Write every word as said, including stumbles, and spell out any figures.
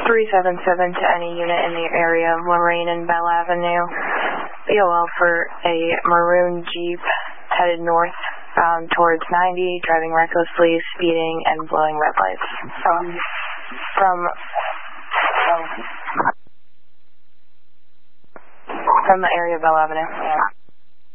three seven seven to any unit in the area of Lorraine and Bell Avenue. B O L for a maroon Jeep headed north um, towards ninety, driving recklessly, speeding, and blowing red lights. From, from, from, from the area of Bell Avenue. Yeah.